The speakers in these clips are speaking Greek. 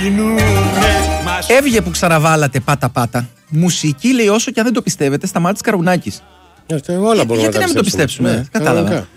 Έβγε που ξαναβάλατε πάτα-πάτα. Μουσική λέει όσο και αν δεν το πιστεύετε, Σταμάτης Καρουνάκης. Όλα μπορούμε γιατί να μην το πιστέψουμε. Ναι, κατάλαβα.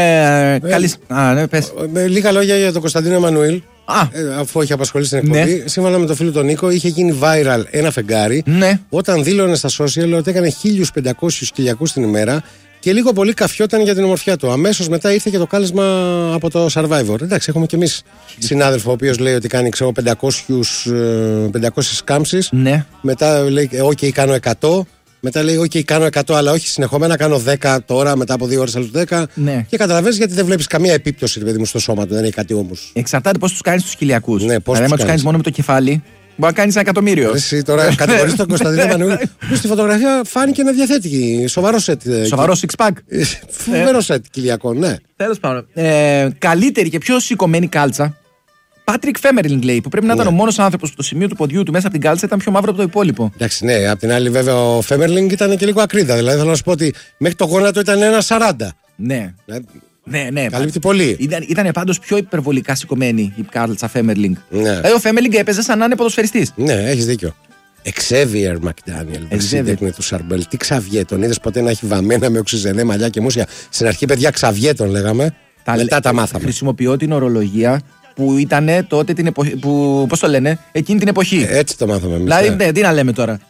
Πες. Λίγα λόγια για τον Κωνσταντίνο Εμμανουήλ. Αφού έχει απασχολήσει την εκπομπή, ναι. Σύμφωνα με τον φίλο τον Νίκο, είχε γίνει viral ένα φεγγάρι, ναι. Όταν δήλωνε στα social ότι έκανε 1.500 κοιλιακούς την ημέρα και λίγο πολύ καφιόταν για την ομορφιά του. Αμέσως μετά ήρθε και το κάλεσμα από το Survivor. Εντάξει, έχουμε κι εμείς συνάδελφο ο οποίος λέει ότι κάνει 500 σκάμψεις. Ναι. Μετά λέει, OK, κάνω 100. Μετά λέει: OK, κάνω 100, αλλά όχι συνεχόμενα. Κάνω 10 τώρα, μετά από 2 ώρες άλλους 10. Ναι. Και καταλαβαίνεις γιατί δεν βλέπεις καμία επίπτωση, παιδί μου, στο σώμα του. Δεν έχει κάτι όμως. Εξαρτάται πώς τους κάνεις τους κοιλιακούς. Ναι, πώς τους κάνεις μόνο με το κεφάλι, μπορεί να κάνεις 1.000.000. Εσύ τώρα κατηγορείς τον Κωνσταντίνο Εμμανουήλ, που στη φωτογραφία φάνηκε να διαθέτει σοβαρό σετ. Σοβαρό six pack. Φοβερό σετ κοιλιακό, ναι. Τέλος πάντων. Καλύτερη και πιο σηκωμένη κάλτσα. Πάτρικ Φέμερλινγκ λέει, που πρέπει να ήταν ο μόνος άνθρωπος που το σημείο του ποδιού του μέσα από την κάλτσα ήταν πιο μαύρο από το υπόλοιπο. Εντάξει, ναι, απ' την άλλη, βέβαια, ο Φέμερλινγκ ήταν και λίγο ακρίδα. Δηλαδή, θέλω να σου πω ότι μέχρι το γόνατο ήταν 1,40. Ναι. Ναι. Καλύπτει πολύ. Ήταν πάντως πιο υπερβολικά σηκωμένη η κάλτσα Φέμερλινγκ. Ναι. Ο Φέμερλινγκ έπαιζε σαν να είναι ποδοσφαιριστής. Ναι, έχεις δίκιο. Εξέβιερ Μακδάνιελ, σύντεκνη του Σαρμπέλ. Τι Ξαβιέ, τον είδες ποτέ να έχει βαμμένα με οξυζενέ, μαλλιά και μουσια? Στην αρχή, παιδιά, Ξαβιέ τον λέγαμε. Μετά τα μάθαμε. Χρησιμοποιώ την ορολογία που ήταν τότε την εποχή. Πώς το λένε, εκείνη την εποχή. Έτσι το μάθαμε εμείς. Δηλαδή, τι να λέμε τώρα.